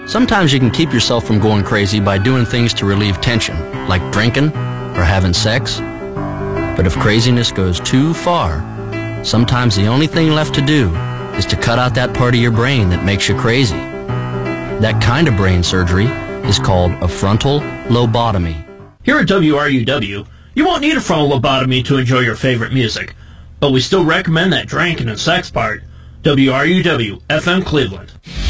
Sometimes you can keep yourself from going crazy by doing things to relieve tension, like drinking or having sex. But if craziness goes too far, sometimes the only thing left to do is to cut out that part of your brain that makes you crazy. That kind of brain surgery is called a frontal lobotomy. Here at WRUW, you won't need a frontal lobotomy to enjoy your favorite music, but we still recommend that drinking and sex part. WRUW FM Cleveland.